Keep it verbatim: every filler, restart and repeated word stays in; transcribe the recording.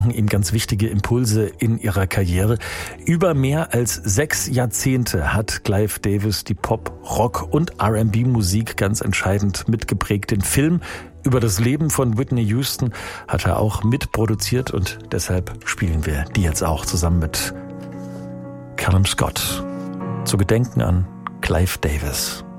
ihm ganz wichtige Impulse in ihrer Karriere. Über mehr als sechs Jahrzehnte hat Clive Davis die Pop-, Rock- und R and B-Musik ganz entscheidend mitgeprägt. Den Film über das Leben von Whitney Houston hat er auch mitproduziert und deshalb spielen wir die jetzt auch zusammen mit Callum Scott. Zu Gedenken an Clive Davis.